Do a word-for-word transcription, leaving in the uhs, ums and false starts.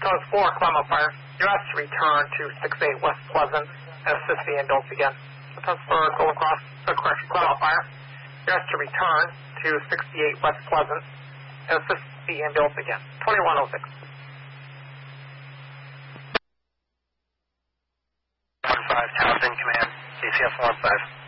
Tones four, Clement Fire. You're asked to return to six eight West Pleasant and assist the ambulance again. Tones four, Golden Cross, uh, correction, Clement Fire. You're asked to return to sixty-eight West Pleasant and assist the ambulance again. twenty-one oh six. one five, Townsend, command, C C F one five.